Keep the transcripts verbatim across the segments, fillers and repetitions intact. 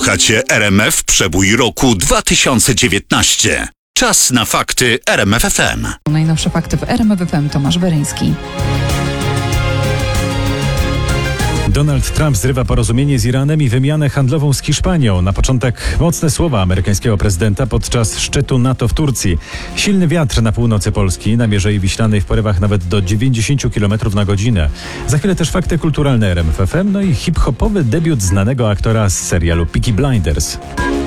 Słuchacie R M F Przebój roku dwa tysiące dziewiętnaście. Czas na fakty R M F F M. Najnowsze fakty w R M F F M. Tomasz Weryński. Donald Trump zrywa porozumienie z Iranem i wymianę handlową z Hiszpanią. Na początek mocne słowa amerykańskiego prezydenta podczas szczytu NATO w Turcji. Silny wiatr na północy Polski, na Mierzei Wiślanej w porywach nawet do dziewięćdziesiąt kilometrów na godzinę. Za chwilę też fakty kulturalne R M F F M, no i hip-hopowy debiut znanego aktora z serialu Peaky Blinders.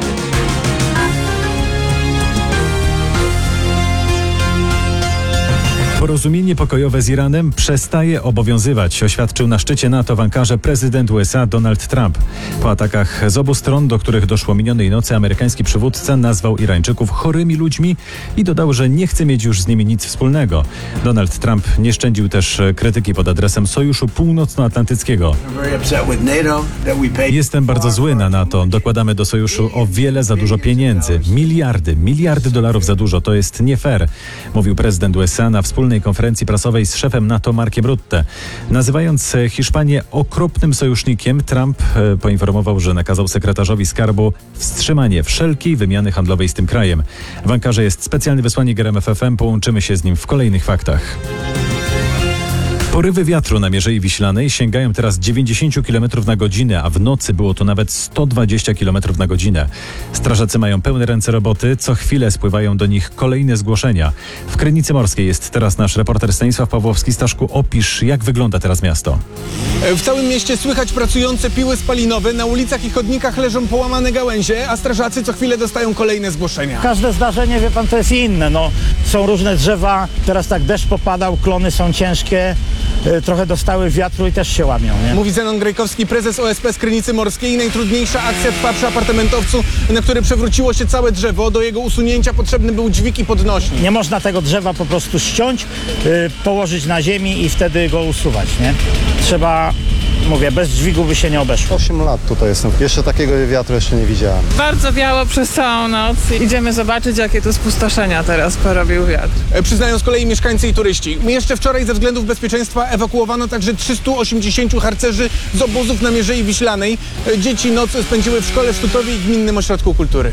Porozumienie pokojowe z Iranem przestaje obowiązywać, oświadczył na szczycie NATO w Ankarze prezydent U S A Donald Trump. Po atakach z obu stron, do których doszło minionej nocy, amerykański przywódca nazwał Irańczyków chorymi ludźmi i dodał, że nie chce mieć już z nimi nic wspólnego. Donald Trump nie szczędził też krytyki pod adresem Sojuszu Północnoatlantyckiego. Jestem bardzo zły na NATO. Dokładamy do sojuszu o wiele za dużo pieniędzy. Miliardy, miliardy dolarów za dużo. To jest nie fair, mówił prezydent U S A na wspólnej konferencji prasowej z szefem NATO Markiem Rutte. Nazywając Hiszpanię okropnym sojusznikiem, Trump poinformował, że nakazał sekretarzowi skarbu wstrzymanie wszelkiej wymiany handlowej z tym krajem. W Ankarze jest specjalny wysłannik R M F F M. Połączymy się z nim w kolejnych faktach. Porywy wiatru na Mierzei Wiślanej sięgają teraz dziewięćdziesiąt kilometrów na godzinę, a w nocy było to nawet sto dwadzieścia kilometrów na godzinę. Strażacy mają pełne ręce roboty, co chwilę spływają do nich kolejne zgłoszenia. W Krynicy Morskiej jest teraz nasz reporter Stanisław Pawłowski. Staszku, opisz, jak wygląda teraz miasto. W całym mieście słychać pracujące piły spalinowe, na ulicach i chodnikach leżą połamane gałęzie, a strażacy co chwilę dostają kolejne zgłoszenia. Każde zdarzenie, wie pan, to jest inne. No, są różne drzewa, teraz tak deszcz popadał, klony są ciężkie. Trochę dostały wiatru i też się łamią, nie? Mówi Zenon Grejkowski, prezes O S P z Krynicy Morskiej. Najtrudniejsza akcja trwa przy apartamentowcu, na który przewróciło się całe drzewo. Do jego usunięcia potrzebny był dźwig i podnośnik. Nie można tego drzewa po prostu ściąć, yy, położyć na ziemi i wtedy go usuwać, nie? Trzeba, mówię, bez dźwigu by się nie obeszło. osiem lat tutaj jestem. Jeszcze takiego wiatru jeszcze nie widziałem. Bardzo wiało przez całą noc. Idziemy zobaczyć, jakie tu spustoszenia teraz porobił wiatr. E, przyznają z kolei mieszkańcy i turyści. Jeszcze wczoraj ze względów bezpieczeństwa ewakuowano także trzystu osiemdziesięciu harcerzy z obozów na Mierzei Wiślanej. E, dzieci noc spędziły w szkole w Sztutowie i Gminnym Ośrodku Kultury.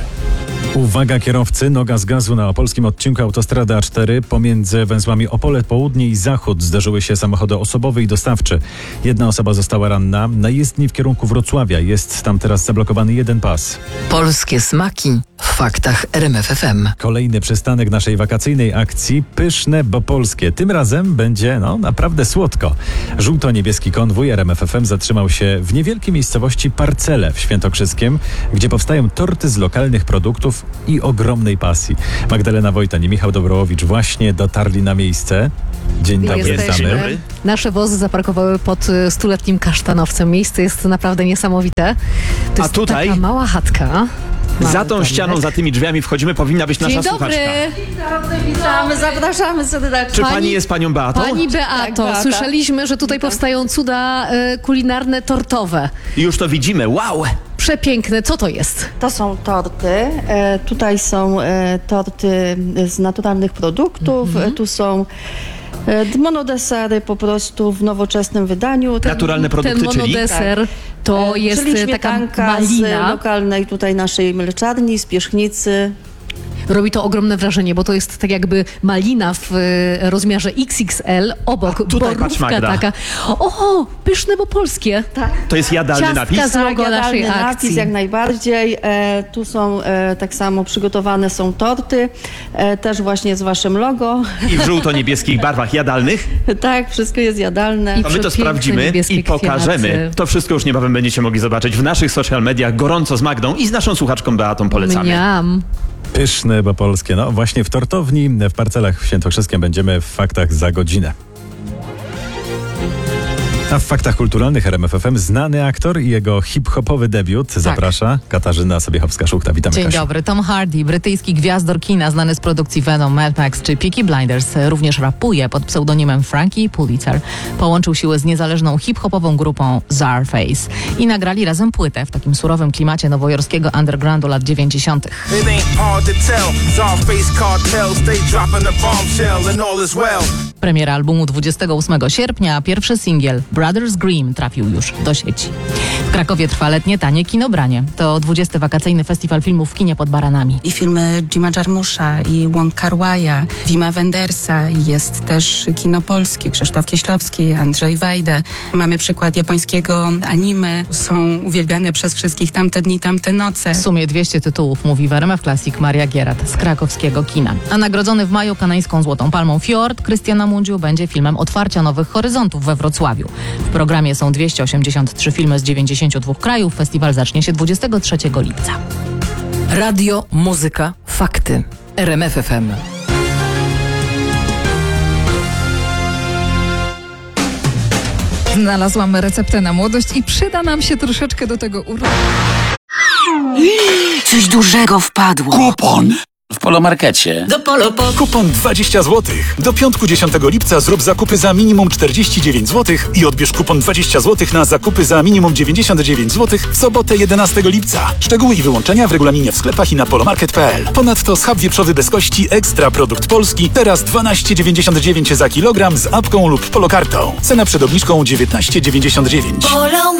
Uwaga kierowcy, noga z gazu na opolskim odcinku autostrady A cztery. Pomiędzy węzłami Opole Południe i Zachód zdarzyły się samochody osobowy i dostawczy. Jedna osoba została ranna. Na jezdni w kierunku Wrocławia jest tam teraz zablokowany jeden pas. Polskie smaki w faktach R M F F M. Kolejny przystanek naszej wakacyjnej akcji Pyszne, bo polskie. Tym razem będzie, no, naprawdę słodko. Żółto-niebieski konwój R M F F M zatrzymał się w niewielkiej miejscowości Parcele w Świętokrzyskiem, gdzie powstają torty z lokalnych produktów i ogromnej pasji. Magdalena Wojtan i Michał Dobrołowicz właśnie dotarli na miejsce. Dzień dobry, witamy. Nasze wozy zaparkowały pod stuletnim kasztanowcem. Miejsce jest naprawdę niesamowite. To jest A tutaj taka mała chatka. Za tą ścianą, za tymi drzwiami wchodzimy, powinna być nasza Dzień dobry. słuchaczka. Dzień dobry, witamy, zapraszamy serdecznie. Czy pani jest panią Beatą? Pani Beato, Tak, słyszeliśmy, że tutaj powstają cuda y, kulinarne tortowe. Już to widzimy, wow! Przepiękne, co to jest? To są torty. E, tutaj są e, torty z naturalnych produktów. Mhm. E, tu są e, monodesery po prostu w nowoczesnym wydaniu. Ten, Naturalne produkty, Ten monodeser czyli? to e, jest czyli taka śmietanka z malina. lokalnej tutaj naszej mleczarni, z Pierzchnicy. Robi to ogromne wrażenie, bo to jest tak jakby malina w e, rozmiarze X X L, obok tutaj patrz, borówka Magda. taka. O, pyszne, bo polskie. Tak. To jest jadalny Ciastka napis? z logo Tak, naszej jadalny akcji. napis jak najbardziej. E, tu są e, tak samo przygotowane są torty, e, też właśnie z waszym logo. I w żółto-niebieskich barwach jadalnych? Tak, wszystko jest jadalne. I To my to przepiękne sprawdzimy niebieskie i pokażemy. kwiaty. To wszystko już niebawem będziecie mogli zobaczyć w naszych social mediach. Gorąco z Magdą i z naszą słuchaczką Beatą polecamy. Mniam. Pyszne, bo polskie. No właśnie w tortowni w Parcelach w Świętokrzyskiem będziemy w faktach za godzinę. A w faktach kulturalnych R M F F M znany aktor i jego hip-hopowy debiut zaprasza Katarzyna Sobiechowska-Szuchta. Witamy, Dzień Kasiu. dobry. Tom Hardy, brytyjski gwiazdor kina, znany z produkcji Venom, Mad Max czy Peaky Blinders, również rapuje pod pseudonimem Frankie Pulitzer. Połączył siły z niezależną hip-hopową grupą Czarface i nagrali razem płytę w takim surowym klimacie nowojorskiego undergroundu lat dziewięćdziesiątych. Premiera albumu dwudziestego ósmego sierpnia, a pierwszy singiel Brothers Grimm trafił już do sieci. W Krakowie trwa letnie tanie kinobranie. To dwudziesty wakacyjny festiwal filmów w kinie pod Baranami. I filmy Jima Jarmusza, i Wong Kar-waja, Wima Wendersa, jest też kino polskie, Krzysztof Kieślowski, Andrzej Wajda. Mamy przykład japońskiego anime, są uwielbiane przez wszystkich Tamte dni, tamte noce. W sumie dwieście tytułów, mówi w R M F Classic Maria Gierat z krakowskiego kina. A nagrodzony w maju kanańską Złotą Palmą Fjord Krystiana Mundziu będzie filmem Otwarcia Nowych Horyzontów we Wrocławiu. W programie są dwieście osiemdziesiąt trzy filmy z dziewięćdziesięciu dwóch krajów. Festiwal zacznie się dwudziestego trzeciego lipca. Radio, muzyka, fakty. R M F F M. Znalazłam receptę na młodość i przyda nam się troszeczkę do tego uroku. Coś dużego wpadło. Kupon! W Polomarkecie. Do Polopo. Kupon dwadzieścia złotych. Do piątku dziesiątego lipca zrób zakupy za minimum czterdzieści dziewięć złotych i odbierz kupon dwadzieścia złotych na zakupy za minimum dziewięćdziesiąt dziewięć złotych w sobotę jedenastego lipca. Szczegóły i wyłączenia w regulaminie w sklepach i na polomarket kropka p l. Ponadto schab wieprzowy bez kości Ekstra Produkt Polski teraz dwanaście dziewięćdziesiąt dziewięć za kilogram z apką lub polokartą. Cena przed obniżką dziewiętnaście dziewięćdziesiąt dziewięć.